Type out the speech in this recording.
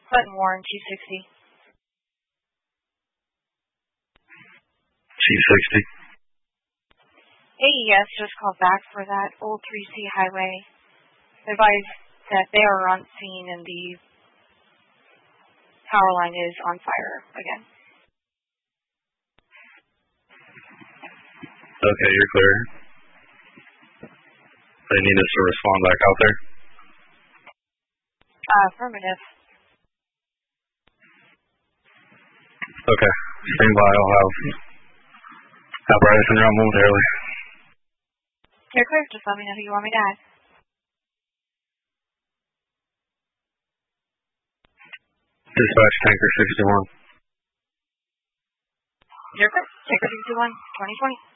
Button Warren, 260. Chief 60. AES just called back for that old 3C highway. They advised that they are on scene and the power line is on fire again. Okay, you're clear. They need us to respond back out there? Affirmative. Okay, stand by. I'll have apparatus in route momentarily. You're clear. Just let me know who you want me to add. Dispatch Tanker 61. You're clear. Tanker 61, 2020.